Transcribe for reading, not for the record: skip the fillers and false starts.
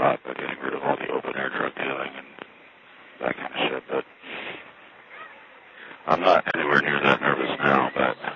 lot by getting rid of all the open-air drug dealing and that kind of shit, but I'm not anywhere near that nervous now, but